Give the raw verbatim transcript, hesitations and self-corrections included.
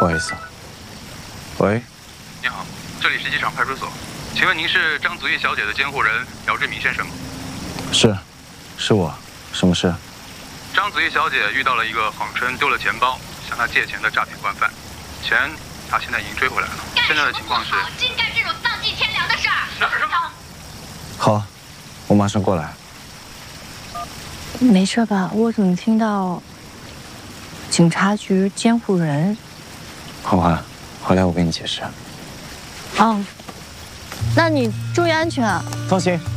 不好意思。喂， 你好，这里是机场派出所，请问您是张祖义小姐的监护人姚志明先生吗？ 是，是我。什么事？ 张祖义小姐遇到了一个谎称丢了钱包，向她借钱的诈骗惯犯，钱她现在已经追回来了。现在的情况是， 竟干这种丧尽天良的事儿！ 哪是什么？ 好，我马上过来。 没事吧？我怎么听到警察局监护人？ 欢欢，回来我跟你解释。 哦，那你注意安全啊。 放心，